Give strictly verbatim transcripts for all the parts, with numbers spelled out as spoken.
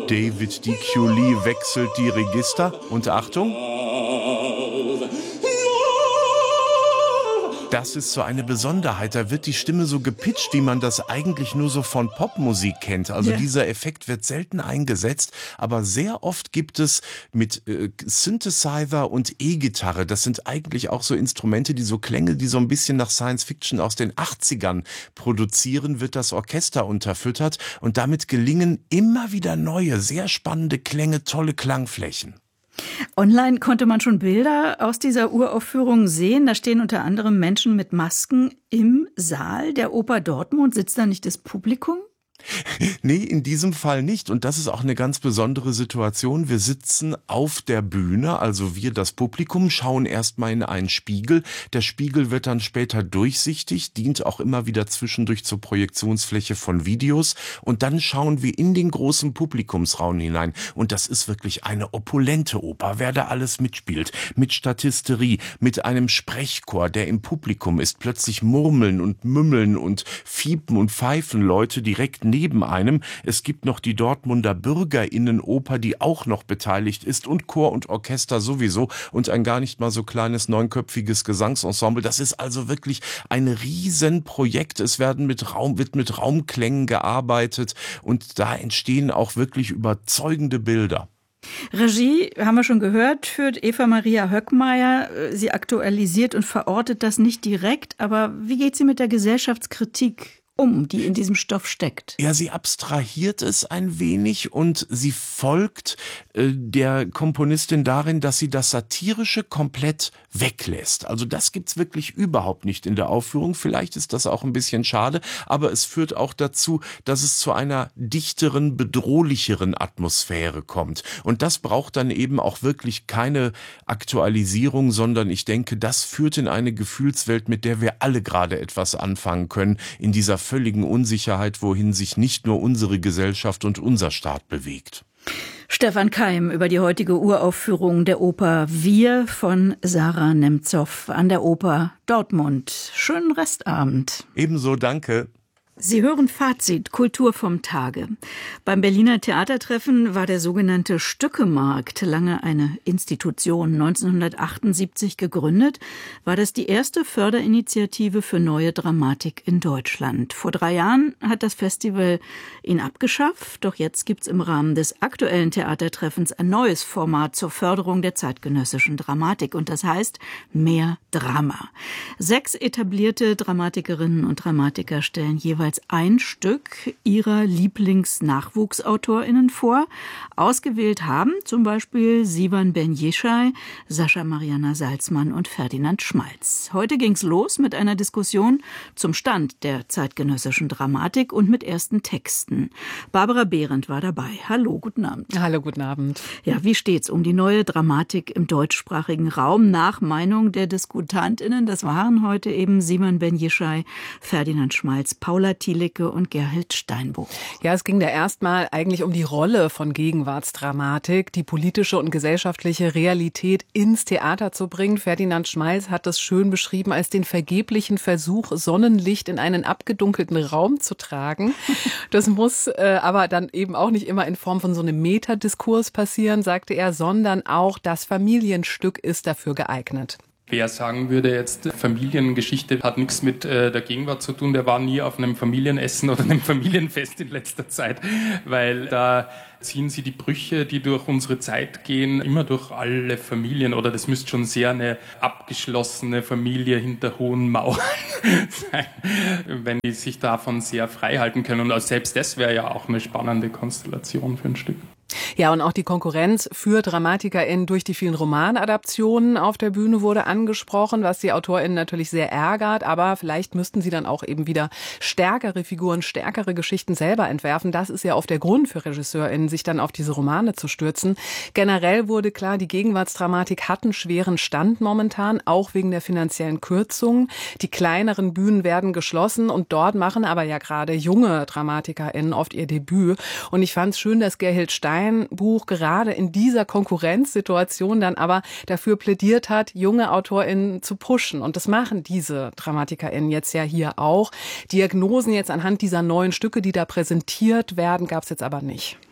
David D Q Lee wechselt die Register und Achtung. Das ist so eine Besonderheit. Da wird die Stimme so gepitcht, wie man das eigentlich nur so von Popmusik kennt. Also yeah. Dieser Effekt wird selten eingesetzt, aber sehr oft gibt es mit äh, Synthesizer und E-Gitarre. Das sind eigentlich auch so Instrumente, die so Klänge, die so ein bisschen nach Science Fiction aus den achtzigern produzieren, wird das Orchester unterfüttert und damit gelingen immer wieder neue, sehr spannende Klänge, tolle Klangflächen. Online konnte man schon Bilder aus dieser Uraufführung sehen. Da stehen unter anderem Menschen mit Masken im Saal der Oper Dortmund. Sitzt da nicht das Publikum? Nee, in diesem Fall nicht. Und das ist auch eine ganz besondere Situation. Wir sitzen auf der Bühne, also wir, das Publikum, schauen erstmal in einen Spiegel. Der Spiegel wird dann später durchsichtig, dient auch immer wieder zwischendurch zur Projektionsfläche von Videos. Und dann schauen wir in den großen Publikumsraum hinein. Und das ist wirklich eine opulente Oper, wer da alles mitspielt. Mit Statisterie, mit einem Sprechchor, der im Publikum ist. Plötzlich murmeln und mümmeln und fiepen und pfeifen Leute direkt neben einem. Es gibt noch die Dortmunder Bürgerinnenoper, die auch noch beteiligt ist und Chor und Orchester sowieso und ein gar nicht mal so kleines neunköpfiges Gesangsensemble. Das ist also wirklich ein Riesenprojekt. Es werden mit Raum, wird mit Raumklängen gearbeitet und da entstehen auch wirklich überzeugende Bilder. Regie, haben wir schon gehört, führt Eva Maria Höckmeier. Sie aktualisiert und verortet das nicht direkt, aber wie geht sie mit der Gesellschaftskritik um, die in diesem Stoff steckt? Ja, sie abstrahiert es ein wenig und sie folgt äh, der Komponistin darin, dass sie das Satirische komplett weglässt. Also das gibt's wirklich überhaupt nicht in der Aufführung. Vielleicht ist das auch ein bisschen schade, aber es führt auch dazu, dass es zu einer dichteren, bedrohlicheren Atmosphäre kommt. Und das braucht dann eben auch wirklich keine Aktualisierung, sondern ich denke, das führt in eine Gefühlswelt, mit der wir alle gerade etwas anfangen können, in dieser völligen Unsicherheit, wohin sich nicht nur unsere Gesellschaft und unser Staat bewegt. Stefan Keim über die heutige Uraufführung der Oper Wir von Sarah Nemtsov an der Oper Dortmund. Schönen Restabend. Ebenso, danke. Sie hören Fazit Kultur vom Tage. Beim Berliner Theatertreffen war der sogenannte Stückemarkt lange eine Institution. neunzehnhundertachtundsiebzig gegründet, war das die erste Förderinitiative für neue Dramatik in Deutschland. Vor drei Jahren hat das Festival ihn abgeschafft, doch jetzt gibt's im Rahmen des aktuellen Theatertreffens ein neues Format zur Förderung der zeitgenössischen Dramatik und das heißt mehr Drama. Sechs etablierte Dramatikerinnen und Dramatiker stellen jeweils ein Stück ihrer Lieblings-NachwuchsautorInnen vor. Ausgewählt haben zum Beispiel Sivan Ben-Jeschai, Sascha Mariana Salzmann und Ferdinand Schmalz. Heute ging's los mit einer Diskussion zum Stand der zeitgenössischen Dramatik und mit ersten Texten. Barbara Behrendt war dabei. Hallo, guten Abend. Hallo, guten Abend. Ja, wie steht's um die neue Dramatik im deutschsprachigen Raum nach Meinung der DiskutantInnen? Das waren heute eben Sivan Ben-Jeschai, Ferdinand Schmalz, Paula Thielicke und Gerhild Steinbuch. Ja, es ging da erstmal eigentlich um die Rolle von Gegenwartsdramatik, die politische und gesellschaftliche Realität ins Theater zu bringen. Ferdinand Schmalz hat das schön beschrieben als den vergeblichen Versuch, Sonnenlicht in einen abgedunkelten Raum zu tragen. Das muss äh, aber dann eben auch nicht immer in Form von so einem Metadiskurs passieren, sagte er, sondern auch das Familienstück ist dafür geeignet. Wer sagen würde jetzt, Familiengeschichte hat nichts mit äh, der Gegenwart zu tun, der war nie auf einem Familienessen oder einem Familienfest in letzter Zeit, weil da ziehen sie die Brüche, die durch unsere Zeit gehen, immer durch alle Familien oder das müsste schon sehr eine abgeschlossene Familie hinter hohen Mauern sein, wenn die sich davon sehr frei halten können. Und selbst das wäre ja auch eine spannende Konstellation für ein Stück. Ja, und auch die Konkurrenz für DramatikerInnen durch die vielen Romanadaptionen auf der Bühne wurde angesprochen, was die AutorInnen natürlich sehr ärgert, aber vielleicht müssten sie dann auch eben wieder stärkere Figuren, stärkere Geschichten selber entwerfen. Das ist ja oft der Grund für RegisseurInnen, sich dann auf diese Romane zu stürzen. Generell wurde klar, die Gegenwartsdramatik hat einen schweren Stand momentan, auch wegen der finanziellen Kürzungen. Die kleineren Bühnen werden geschlossen und dort machen aber ja gerade junge DramatikerInnen oft ihr Debüt. Und ich fand es schön, dass Gerhild Steinbuch gerade in dieser Konkurrenzsituation dann aber dafür plädiert hat, junge AutorInnen zu pushen. Und das machen diese DramatikerInnen jetzt ja hier auch. Diagnosen jetzt anhand dieser neuen Stücke, die da präsentiert werden, gab es jetzt aber nicht.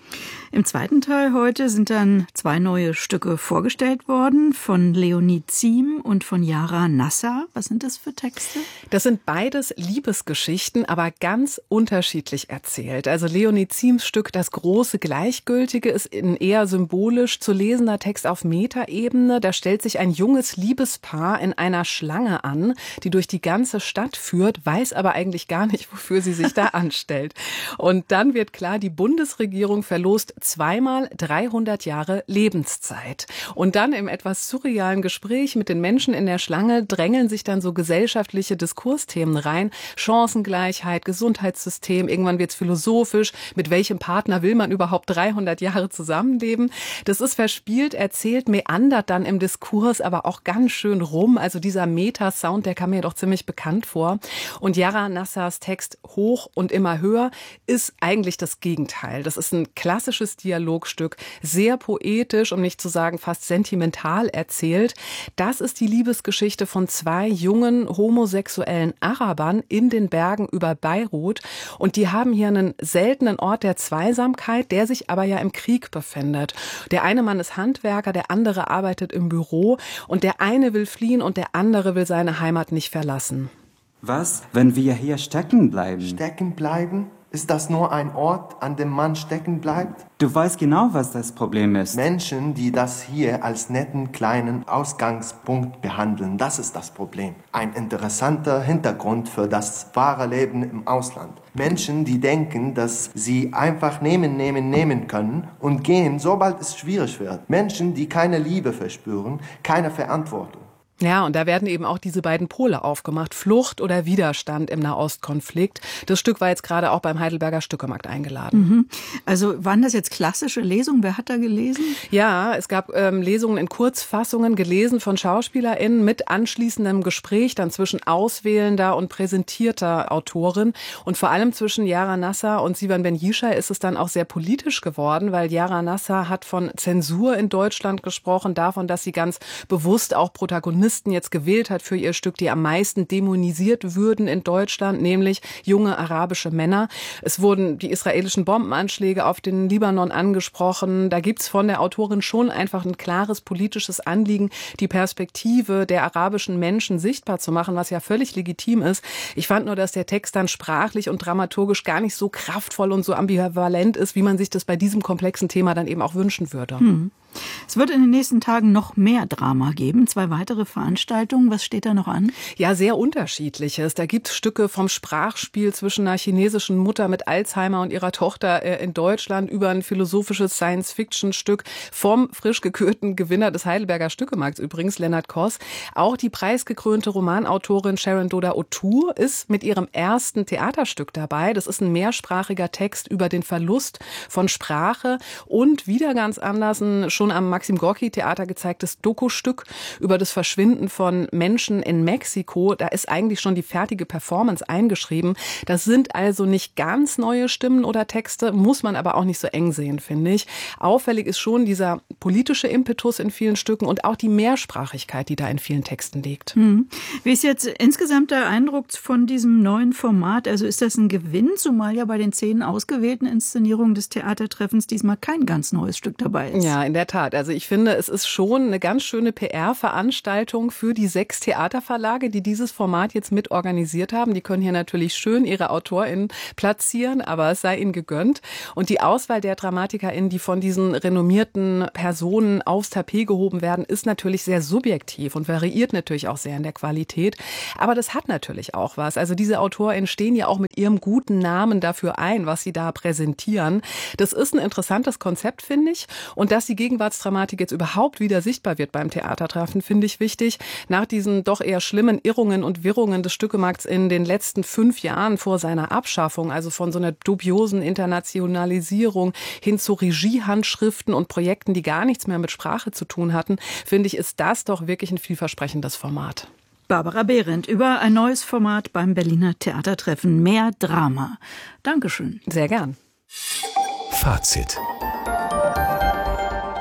Im zweiten Teil heute sind dann zwei neue Stücke vorgestellt worden, von Leonie Ziem und von Yara Nasser. Was sind das für Texte? Das sind beides Liebesgeschichten, aber ganz unterschiedlich erzählt. Also Leonie Ziems Stück Das große Gleichgültige ist ein eher symbolisch zu lesender Text auf Metaebene. Da stellt sich ein junges Liebespaar in einer Schlange an, die durch die ganze Stadt führt, weiß aber eigentlich gar nicht, wofür sie sich da anstellt. Und dann wird klar, die Bundesregierung verlost zweimal dreihundert Jahre Lebenszeit. Und dann im etwas surrealen Gespräch mit den Menschen in der Schlange drängeln sich dann so gesellschaftliche Diskursthemen rein. Chancengleichheit, Gesundheitssystem, irgendwann wird's philosophisch. Mit welchem Partner will man überhaupt dreihundert Jahre zusammenleben? Das ist verspielt, erzählt, meandert dann im Diskurs, aber auch ganz schön rum. Also dieser Meta-Sound, der kam mir doch ziemlich bekannt vor. Und Yara Nassers Text Hoch und immer höher ist eigentlich das Gegenteil. Das ist ein klassisches Dialogstück, sehr poetisch, um nicht zu sagen fast sentimental erzählt. Das ist die Liebesgeschichte von zwei jungen homosexuellen Arabern in den Bergen über Beirut. Und die haben hier einen seltenen Ort der Zweisamkeit, der sich aber ja im Krieg befindet. Der eine Mann ist Handwerker, der andere arbeitet im Büro und der eine will fliehen und der andere will seine Heimat nicht verlassen. Was, wenn wir hier stecken bleiben? Stecken bleiben? Ist das nur ein Ort, an dem man stecken bleibt? Du weißt genau, was das Problem ist. Menschen, die das hier als netten kleinen Ausgangspunkt behandeln, das ist das Problem. Ein interessanter Hintergrund für das wahre Leben im Ausland. Menschen, die denken, dass sie einfach nehmen, nehmen, nehmen können und gehen, sobald es schwierig wird. Menschen, die keine Liebe verspüren, keine Verantwortung. Ja, und da werden eben auch diese beiden Pole aufgemacht, Flucht oder Widerstand im Nahostkonflikt. Das Stück war jetzt gerade auch beim Heidelberger Stückemarkt eingeladen. Mhm. Also waren das jetzt klassische Lesungen? Wer hat da gelesen? Ja, es gab ähm, Lesungen in Kurzfassungen, gelesen von SchauspielerInnen mit anschließendem Gespräch dann zwischen auswählender und präsentierter Autorin. Und vor allem zwischen Yara Nasser und Sivan Ben-Yishai ist es dann auch sehr politisch geworden, weil Yara Nasser hat von Zensur in Deutschland gesprochen, davon, dass sie ganz bewusst auch Protagonisten jetzt gewählt hat für ihr Stück, die am meisten dämonisiert würden in Deutschland, nämlich junge arabische Männer. Es wurden die israelischen Bombenanschläge auf den Libanon angesprochen. Da gibt's von der Autorin schon einfach ein klares politisches Anliegen, die Perspektive der arabischen Menschen sichtbar zu machen, was ja völlig legitim ist. Ich fand nur, dass der Text dann sprachlich und dramaturgisch gar nicht so kraftvoll und so ambivalent ist, wie man sich das bei diesem komplexen Thema dann eben auch wünschen würde. Hm. Es wird in den nächsten Tagen noch mehr Drama geben, zwei weitere Veranstaltungen. Was steht da noch an? Ja, sehr unterschiedliches. Da gibt es Stücke vom Sprachspiel zwischen einer chinesischen Mutter mit Alzheimer und ihrer Tochter in Deutschland über ein philosophisches Science-Fiction-Stück vom frisch gekürten Gewinner des Heidelberger Stückemarkts übrigens, Lennart Koss. Auch die preisgekrönte Romanautorin Sharon Doda-Otoo ist mit ihrem ersten Theaterstück dabei. Das ist ein mehrsprachiger Text über den Verlust von Sprache und wieder ganz anders ein schon am Maxim-Gorki-Theater gezeigtes Doku-Stück über das Verschwinden von Menschen in Mexiko. Da ist eigentlich schon die fertige Performance eingeschrieben. Das sind also nicht ganz neue Stimmen oder Texte, muss man aber auch nicht so eng sehen, finde ich. Auffällig ist schon dieser politische Impetus in vielen Stücken und auch die Mehrsprachigkeit, die da in vielen Texten liegt. Hm. Wie ist jetzt insgesamt der Eindruck von diesem neuen Format? Also ist das ein Gewinn, zumal ja bei den zehn ausgewählten Inszenierungen des Theatertreffens diesmal kein ganz neues Stück dabei ist? Ja, in der Tat. Also ich finde, es ist schon eine ganz schöne P R-Veranstaltung für die sechs Theaterverlage, die dieses Format jetzt mit organisiert haben. Die können hier natürlich schön ihre AutorInnen platzieren, aber es sei ihnen gegönnt. Und die Auswahl der DramatikerInnen, die von diesen renommierten Personen aufs Tapet gehoben werden, ist natürlich sehr subjektiv und variiert natürlich auch sehr in der Qualität. Aber das hat natürlich auch was. Also diese AutorInnen stehen ja auch mit ihrem guten Namen dafür ein, was sie da präsentieren. Das ist ein interessantes Konzept, finde ich. Und dass die Gegenwartsdramatik jetzt überhaupt wieder sichtbar wird beim Theatertreffen, finde ich wichtig. Nach diesen doch eher schlimmen Irrungen und Wirrungen des Stückemarkts in den letzten fünf Jahren vor seiner Abschaffung, also von so einer dubiosen Internationalisierung hin zu Regiehandschriften und Projekten, die gar nichts mehr mit Sprache zu tun hatten, finde ich, ist das doch wirklich ein vielversprechendes Format. Barbara Behrendt über ein neues Format beim Berliner Theatertreffen. Mehr Drama. Dankeschön. Sehr gern. Fazit.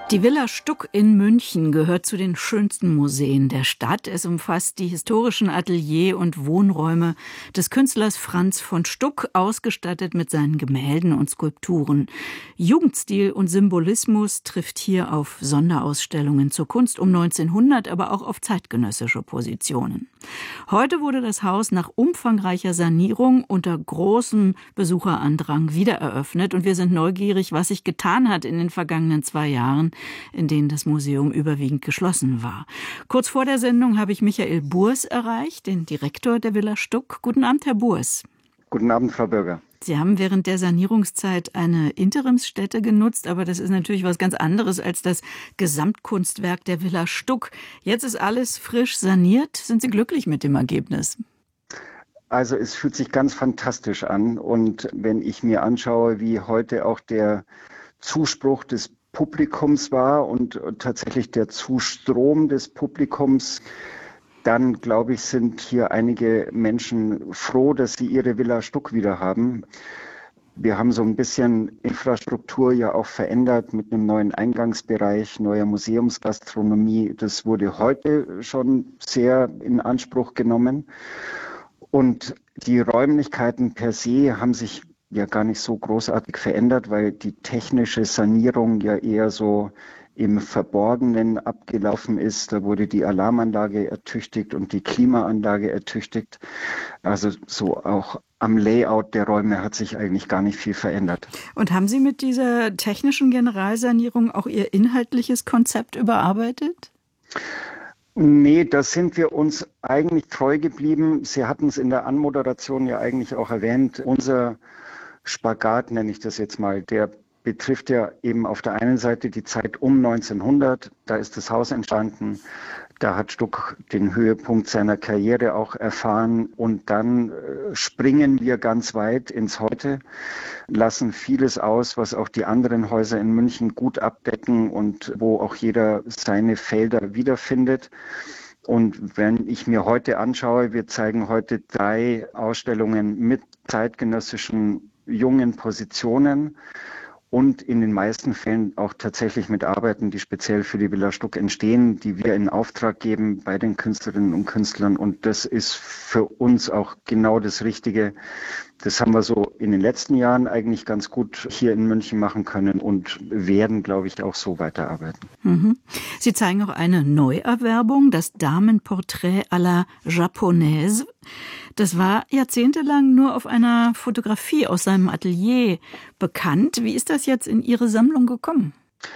Die Villa Stuck in München gehört zu den schönsten Museen der Stadt. Es umfasst die historischen Atelier- und Wohnräume des Künstlers Franz von Stuck, ausgestattet mit seinen Gemälden und Skulpturen. Jugendstil und Symbolismus trifft hier auf Sonderausstellungen zur Kunst um neunzehnhundert, aber auch auf zeitgenössische Positionen. Heute wurde das Haus nach umfangreicher Sanierung unter großem Besucherandrang wiedereröffnet und wir sind neugierig, was sich getan hat in den vergangenen zwei Jahren, in denen das Museum überwiegend geschlossen war. Kurz vor der Sendung habe ich Michael Burs erreicht, den Direktor der Villa Stuck. Guten Abend, Herr Burs. Guten Abend, Frau Bürger. Sie haben während der Sanierungszeit eine Interimsstätte genutzt, aber das ist natürlich was ganz anderes als das Gesamtkunstwerk der Villa Stuck. Jetzt ist alles frisch saniert. Sind Sie glücklich mit dem Ergebnis? Also es fühlt sich ganz fantastisch an und wenn ich mir anschaue, wie heute auch der Zuspruch des Publikums war und tatsächlich der Zustrom des Publikums, dann glaube ich, sind hier einige Menschen froh, dass sie ihre Villa Stuck wieder haben. Wir haben so ein bisschen Infrastruktur ja auch verändert mit einem neuen Eingangsbereich, neuer Museumsgastronomie. Das wurde heute schon sehr in Anspruch genommen. Und die Räumlichkeiten per se haben sich ja gar nicht so großartig verändert, weil die technische Sanierung ja eher so im Verborgenen abgelaufen ist. Da wurde die Alarmanlage ertüchtigt und die Klimaanlage ertüchtigt. Also so auch am Layout der Räume hat sich eigentlich gar nicht viel verändert. Und haben Sie mit dieser technischen Generalsanierung auch Ihr inhaltliches Konzept überarbeitet? Nee, da sind wir uns eigentlich treu geblieben. Sie hatten es in der Anmoderation ja eigentlich auch erwähnt. Unser Spagat, nenne ich das jetzt mal, der betrifft ja eben auf der einen Seite die Zeit um neunzehnhundert. Da ist das Haus entstanden. Da hat Stuck den Höhepunkt seiner Karriere auch erfahren. Und dann äh, springen wir ganz weit ins Heute, lassen vieles aus, was auch die anderen Häuser in München gut abdecken und wo auch jeder seine Felder wiederfindet. Und wenn ich mir heute anschaue, wir zeigen heute drei Ausstellungen mit zeitgenössischen jungen Positionen und in den meisten Fällen auch tatsächlich mit Arbeiten, die speziell für die Villa Stuck entstehen, die wir in Auftrag geben bei den Künstlerinnen und Künstlern. Und das ist für uns auch genau das Richtige. Das haben wir so in den letzten Jahren eigentlich ganz gut hier in München machen können und werden, glaube ich, auch so weiterarbeiten. Mhm. Sie zeigen auch eine Neuerwerbung, das Damenporträt à la Japonaise. Das war jahrzehntelang nur auf einer Fotografie aus seinem Atelier bekannt. Wie ist das jetzt in Ihre Sammlung gekommen?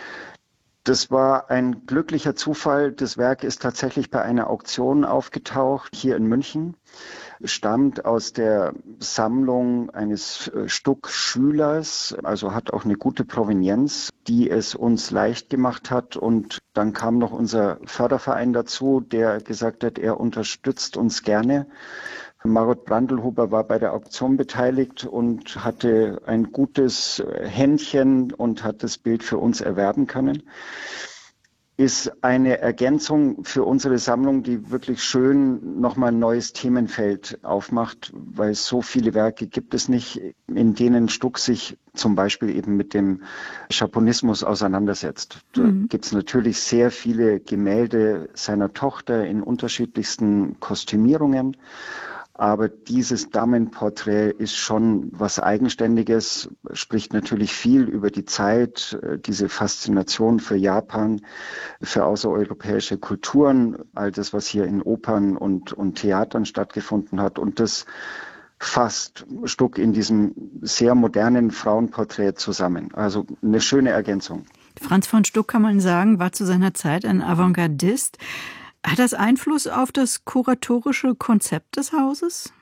Das war ein glücklicher Zufall. Das Werk ist tatsächlich bei einer Auktion aufgetaucht, hier in München. Stammt aus der Sammlung eines Stuck-Schülers, also hat auch eine gute Provenienz, die es uns leicht gemacht hat. Und dann kam noch unser Förderverein dazu, der gesagt hat, er unterstützt uns gerne. Margot Brandelhuber war bei der Auktion beteiligt und hatte ein gutes Händchen und hat das Bild für uns erwerben können. Ist eine Ergänzung für unsere Sammlung, die wirklich schön nochmal ein neues Themenfeld aufmacht, weil so viele Werke gibt es nicht, in denen Stuck sich zum Beispiel eben mit dem Japonismus auseinandersetzt. Da mhm. gibt es natürlich sehr viele Gemälde seiner Tochter in unterschiedlichsten Kostümierungen. Aber dieses Damenporträt ist schon was Eigenständiges, spricht natürlich viel über die Zeit, diese Faszination für Japan, für außereuropäische Kulturen, all das, was hier in Opern und, und Theatern stattgefunden hat. Und das fasst Stuck in diesem sehr modernen Frauenporträt zusammen. Also eine schöne Ergänzung. Franz von Stuck, kann man sagen, war zu seiner Zeit ein Avantgardist. Hat das Einfluss auf das kuratorische Konzept des Hauses?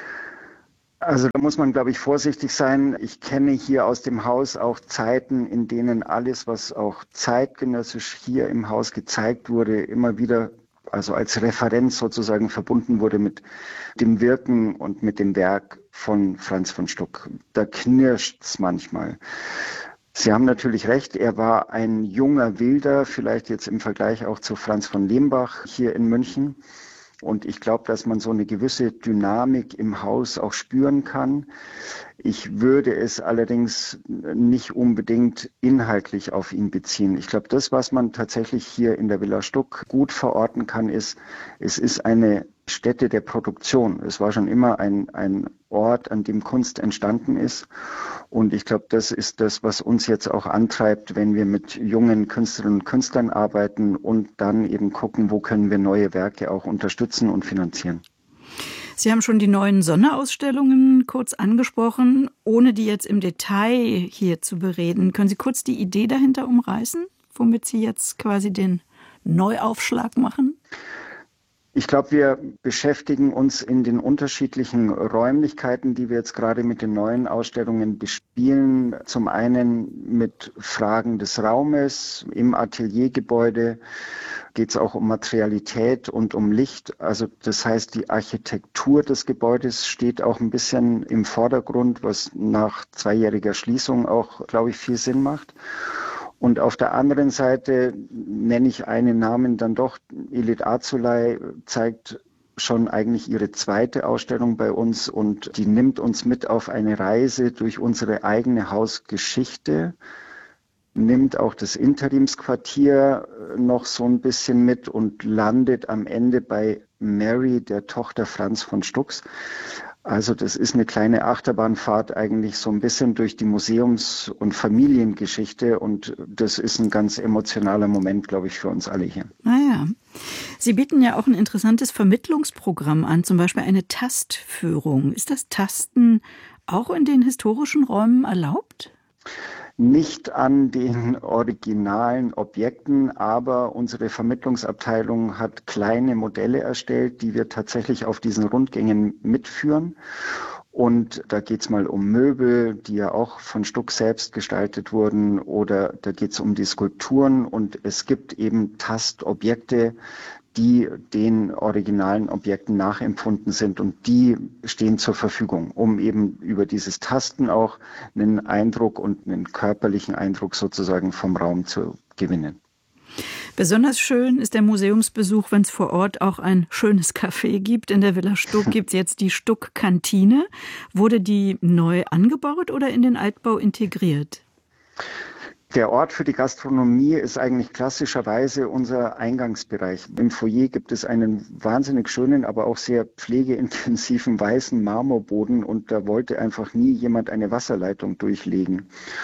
Also da muss man, glaube ich, vorsichtig sein. Ich kenne hier aus dem Haus auch Zeiten, in denen alles, was auch zeitgenössisch hier im Haus gezeigt wurde, immer wieder, also als Referenz sozusagen verbunden wurde mit dem Wirken und mit dem Werk von Franz von Stuck. Da knirscht's manchmal. Sie haben natürlich recht, er war ein junger Wilder, vielleicht jetzt im Vergleich auch zu Franz von Lehmbach hier in München. Und ich glaube, dass man so eine gewisse Dynamik im Haus auch spüren kann. Ich würde es allerdings nicht unbedingt inhaltlich auf ihn beziehen. Ich glaube, das, was man tatsächlich hier in der Villa Stuck gut verorten kann, ist, es ist eine Stätte der Produktion. Es war schon immer ein, ein Ort, an dem Kunst entstanden ist. Und ich glaube, das ist das, was uns jetzt auch antreibt, wenn wir mit jungen Künstlerinnen und Künstlern arbeiten und dann eben gucken, wo können wir neue Werke auch unterstützen und finanzieren. Sie haben schon die neuen Sonderausstellungen kurz angesprochen, ohne die jetzt im Detail hier zu bereden. Können Sie kurz die Idee dahinter umreißen, womit Sie jetzt quasi den Neuaufschlag machen? Ich glaube, wir beschäftigen uns in den unterschiedlichen Räumlichkeiten, die wir jetzt gerade mit den neuen Ausstellungen bespielen. Zum einen mit Fragen des Raumes im Ateliergebäude. Geht es auch um Materialität und um Licht. Also das heißt, die Architektur des Gebäudes steht auch ein bisschen im Vordergrund, was nach zweijähriger Schließung auch, glaube ich, viel Sinn macht. Und auf der anderen Seite nenne ich einen Namen dann doch. Elit Azulay zeigt schon eigentlich ihre zweite Ausstellung bei uns und die nimmt uns mit auf eine Reise durch unsere eigene Hausgeschichte, nimmt auch das Interimsquartier noch so ein bisschen mit und landet am Ende bei Mary, der Tochter Franz von Stucks. Also das ist eine kleine Achterbahnfahrt eigentlich so ein bisschen durch die Museums- und Familiengeschichte und das ist ein ganz emotionaler Moment, glaube ich, für uns alle hier. Naja, Sie bieten ja auch ein interessantes Vermittlungsprogramm an, zum Beispiel eine Tastführung. Ist das Tasten auch in den historischen Räumen erlaubt? Nicht an den originalen Objekten, aber unsere Vermittlungsabteilung hat kleine Modelle erstellt, die wir tatsächlich auf diesen Rundgängen mitführen. Und da geht es mal um Möbel, die ja auch von Stuck selbst gestaltet wurden, oder da geht es um die Skulpturen und es gibt eben Tastobjekte, die den originalen Objekten nachempfunden sind und die stehen zur Verfügung, um eben über dieses Tasten auch einen Eindruck und einen körperlichen Eindruck sozusagen vom Raum zu gewinnen. Besonders schön ist der Museumsbesuch, wenn es vor Ort auch ein schönes Café gibt. In der Villa Stuck gibt es jetzt die Stuck-Kantine. Wurde die neu angebaut oder in den Altbau integriert? Der Ort für die Gastronomie ist eigentlich klassischerweise unser Eingangsbereich. Im Foyer gibt es einen wahnsinnig schönen, aber auch sehr pflegeintensiven weißen Marmorboden und da wollte einfach nie jemand eine Wasserleitung durchlegen.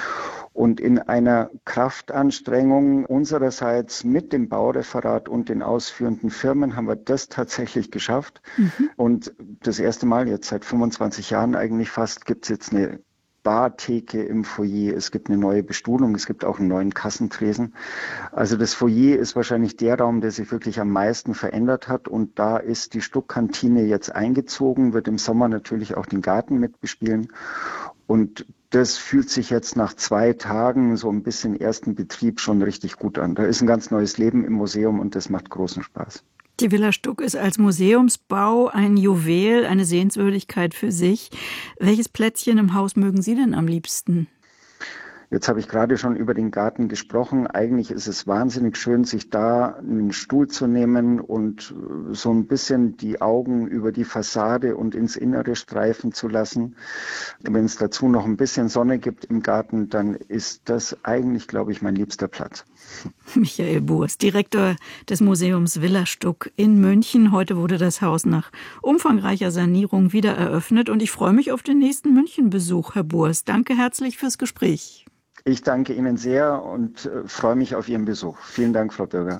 Und in einer Kraftanstrengung unsererseits mit dem Baureferat und den ausführenden Firmen haben wir das tatsächlich geschafft. Mhm. Und das erste Mal jetzt seit fünfundzwanzig Jahren eigentlich fast gibt es jetzt eine Bartheke im Foyer, es gibt eine neue Bestuhlung, es gibt auch einen neuen Kassentresen. Also das Foyer ist wahrscheinlich der Raum, der sich wirklich am meisten verändert hat und da ist die Stuck-Kantine jetzt eingezogen, wird im Sommer natürlich auch den Garten mitbespielen und das fühlt sich jetzt nach zwei Tagen so ein bisschen ersten Betrieb schon richtig gut an. Da ist ein ganz neues Leben im Museum und das macht großen Spaß. Die Villa Stuck ist als Museumsbau ein Juwel, eine Sehenswürdigkeit für sich. Welches Plätzchen im Haus mögen Sie denn am liebsten? Jetzt habe ich gerade schon über den Garten gesprochen. Eigentlich ist es wahnsinnig schön, sich da einen Stuhl zu nehmen und so ein bisschen die Augen über die Fassade und ins Innere streifen zu lassen. Wenn es dazu noch ein bisschen Sonne gibt im Garten, dann ist das eigentlich, glaube ich, mein liebster Platz. Michael Burs, Direktor des Museums Villa Stuck in München. Heute wurde das Haus nach umfangreicher Sanierung wieder eröffnet und ich freue mich auf den nächsten München-Besuch, Herr Burs. Danke herzlich fürs Gespräch. Ich danke Ihnen sehr und äh, freue mich auf Ihren Besuch. Vielen Dank, Frau Bürger.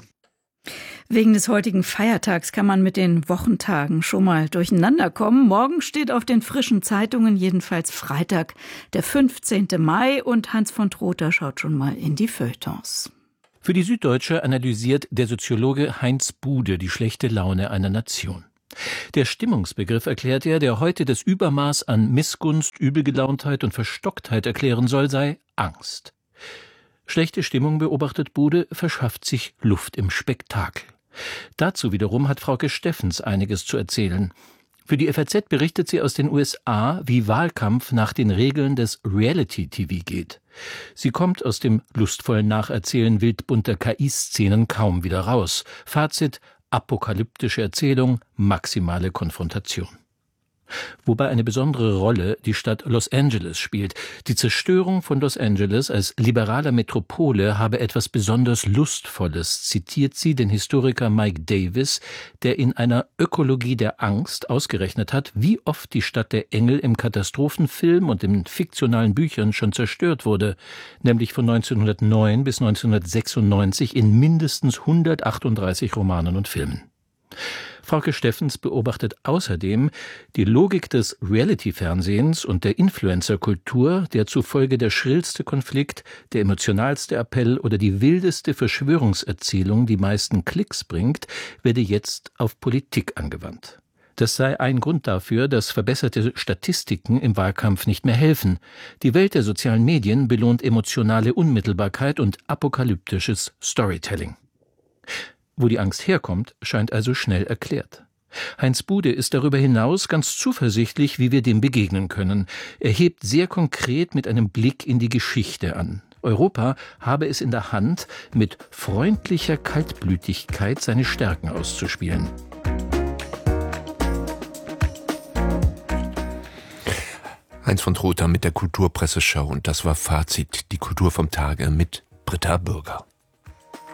Wegen des heutigen Feiertags kann man mit den Wochentagen schon mal durcheinander kommen. Morgen steht auf den frischen Zeitungen jedenfalls Freitag, der fünfzehnten Mai und Hans von Trotha schaut schon mal in die Feuilletons. Für die Süddeutsche analysiert der Soziologe Heinz Bude die schlechte Laune einer Nation. Der Stimmungsbegriff, erklärt er, der heute das Übermaß an Missgunst, Übelgelauntheit und Verstocktheit erklären soll, sei Angst. Schlechte Stimmung, beobachtet Bude, verschafft sich Luft im Spektakel. Dazu wiederum hat Frauke Steffens einiges zu erzählen. Für die F A Z berichtet sie aus den U S A, wie Wahlkampf nach den Regeln des Reality-T V geht. Sie kommt aus dem lustvollen Nacherzählen wildbunter K I-Szenen kaum wieder raus. Fazit: apokalyptische Erzählung, maximale Konfrontation. Wobei eine besondere Rolle die Stadt Los Angeles spielt. Die Zerstörung von Los Angeles als liberaler Metropole habe etwas besonders Lustvolles, zitiert sie den Historiker Mike Davis, der in einer Ökologie der Angst ausgerechnet hat, wie oft die Stadt der Engel im Katastrophenfilm und in fiktionalen Büchern schon zerstört wurde, nämlich von neunzehnhundertneun bis neunzehnhundertsechsundneunzig in mindestens hundertachtunddreißig Romanen und Filmen. Frauke Steffens beobachtet außerdem die Logik des Reality-Fernsehens und der Influencer-Kultur, der zufolge der schrillste Konflikt, der emotionalste Appell oder die wildeste Verschwörungserzählung die meisten Klicks bringt, werde jetzt auf Politik angewandt. Das sei ein Grund dafür, dass verbesserte Statistiken im Wahlkampf nicht mehr helfen. Die Welt der sozialen Medien belohnt emotionale Unmittelbarkeit und apokalyptisches Storytelling. Wo die Angst herkommt, scheint also schnell erklärt. Heinz Bude ist darüber hinaus ganz zuversichtlich, wie wir dem begegnen können. Er hebt sehr konkret mit einem Blick in die Geschichte an. Europa habe es in der Hand, mit freundlicher Kaltblütigkeit seine Stärken auszuspielen. Heinz von Trotha mit der Kulturpresseschau, und das war Fazit, die Kultur vom Tage mit Britta Bürger.